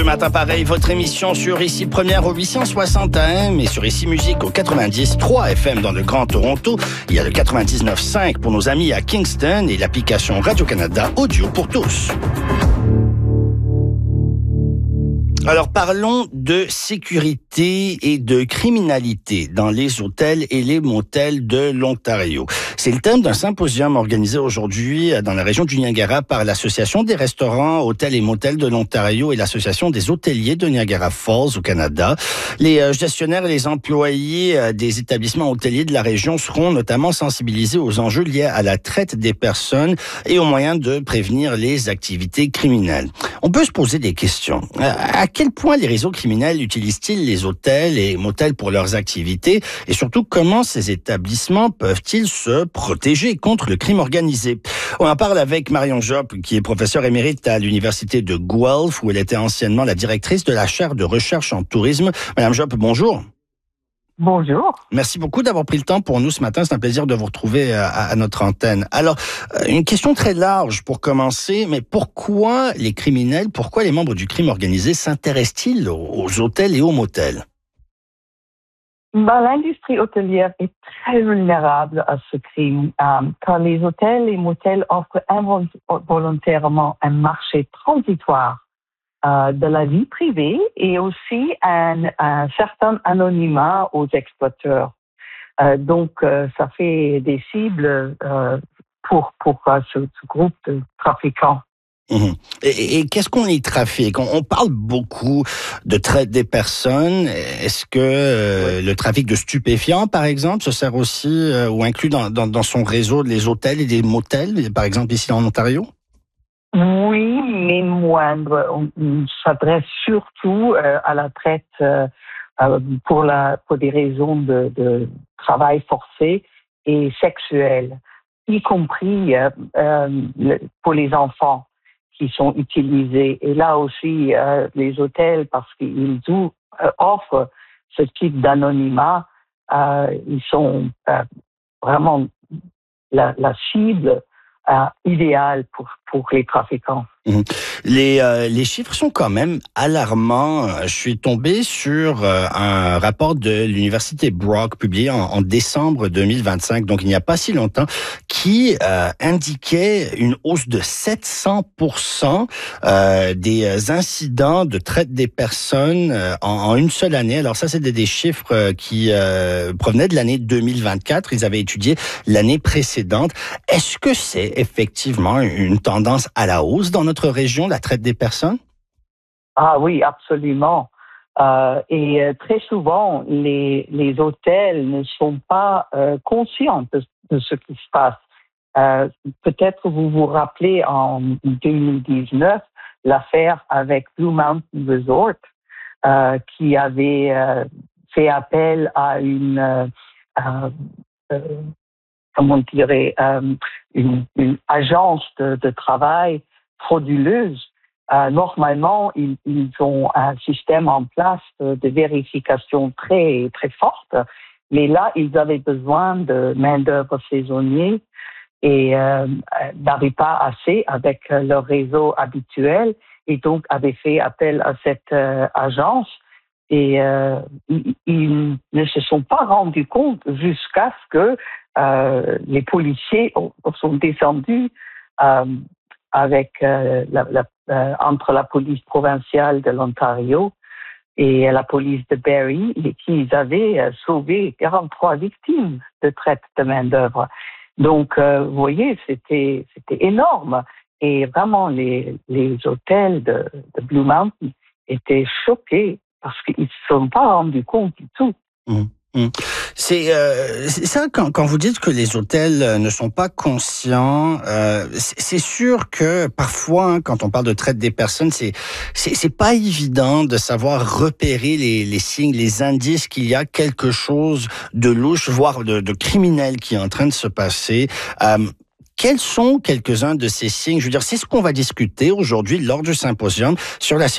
matin pareil, votre émission sur Ici Première au 860 AM et sur Ici Musique au 90.3 FM dans le Grand Toronto. Il y a le 99.5 pour nos amis à Kingston et l'application Radio-Canada Audio pour tous. Alors parlons de sécurité et de criminalité dans les hôtels et les motels de l'Ontario. C'est le thème d'un symposium organisé aujourd'hui dans la région du Niagara par l'Association des restaurants, hôtels et motels de l'Ontario et l'Association des hôteliers de Niagara Falls au Canada. Les gestionnaires et les employés des établissements hôteliers de la région seront notamment sensibilisés aux enjeux liés à la traite des personnes et aux moyens de prévenir les activités criminelles. On peut se poser des questions. À quel point les réseaux criminels utilisent-ils les hôtels et motels pour leurs activités? Et surtout, comment ces établissements peuvent-ils se protéger contre le crime organisé? On en parle avec Marion Job, qui est professeure émérite à l'Université de Guelph, où elle était anciennement la directrice de la chaire de recherche en tourisme. Madame Job, bonjour. Bonjour. Merci beaucoup d'avoir pris le temps pour nous ce matin. C'est un plaisir de vous retrouver à notre antenne. Alors, une question très large pour commencer, mais pourquoi les criminels, pourquoi les membres du crime organisé s'intéressent-ils aux hôtels et aux motels? L'industrie hôtelière est très vulnérable à ce crime, car les hôtels et motels offrent involontairement un marché transitoire de la vie privée et aussi un certain anonymat aux exploiteurs. Donc, ça fait des cibles pour ce groupe de trafiquants. Mmh. Et qu'est-ce qu'on y trafique? On parle beaucoup de traite des personnes. Est-ce que le trafic de stupéfiants, par exemple, se sert aussi ou inclut dans son réseau les hôtels et des motels, par exemple ici en Ontario? Oui, mais moindre. On s'adresse surtout à la traite pour des raisons de travail forcé et sexuel, y compris pour les enfants qui sont utilisés. Et là aussi, les hôtels, parce qu'ils offrent ce type d'anonymat, ils sont vraiment la cible idéal pour les trafiquants. Mmh. Les chiffres sont quand même alarmants. Je suis tombé sur un rapport de l'Université Brock publié en décembre 2025, donc il n'y a pas si longtemps, qui indiquait une hausse de 700% des incidents de traite des personnes en une seule année. Alors ça, c'est des chiffres qui provenaient de l'année 2024. Ils avaient étudié l'année précédente. Est-ce que c'est effectivement une tendance à la hausse dans notre région, la traite des personnes? Ah oui, absolument. Et très souvent, les hôtels ne sont pas conscients de ce qui se passe. Peut-être vous vous rappelez en 2019 l'affaire avec Blue Mountain Resort qui avait fait appel à une une agence de travail frauduleuse. Normalement, ils ont un système en place de vérification très, très forte, mais là, ils avaient besoin de main-d'œuvre saisonnière et n'avaient pas assez avec leur réseau habituel et donc avaient fait appel à cette agence. Et ils ne se sont pas rendus compte jusqu'à ce que les policiers sont descendus avec entre la police provinciale de l'Ontario et la police de Barrie, et qu'ils avaient sauvé 43 victimes de traite de main-d'œuvre. Donc, vous voyez, c'était énorme. Et vraiment, les hôtels de Blue Mountain étaient choqués parce qu'ils ne se sont pas rendus compte du tout. Mmh. C'est ça, quand vous dites que les hôtels ne sont pas conscients, c'est sûr que parfois, quand on parle de traite des personnes, c'est pas évident de savoir repérer les signes, les indices qu'il y a quelque chose de louche, voire de criminel qui est en train de se passer. Quels sont quelques-uns de ces signes? Je veux dire, c'est ce qu'on va discuter aujourd'hui lors du symposium sur la